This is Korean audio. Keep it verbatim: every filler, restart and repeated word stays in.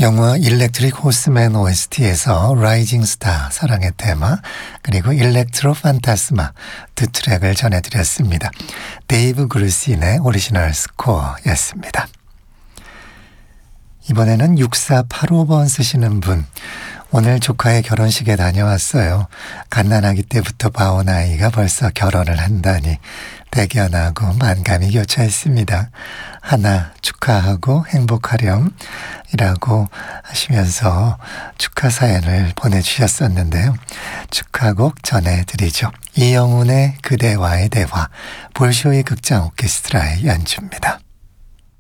영화 일렉트릭 호스맨 오에스티에서 라이징 스타 사랑의 테마 그리고 일렉트로 판타스마 두 트랙을 전해드렸습니다. 데이브 그루신의 오리지널 스코어였습니다. 이번에는 육사팔오 번 쓰시는 분, 오늘 조카의 결혼식에 다녀왔어요. 갓난아기 때부터 봐온 아이가 벌써 결혼을 한다니 대견하고 만감이 교차했습니다. 하나 축하하고 행복하렴 이라고 하시면서 축하 사연을 보내주셨었는데요. 축하곡 전해드리죠. 이영훈의 그대와의 대화, 볼쇼이 극장 오케스트라의 연주입니다.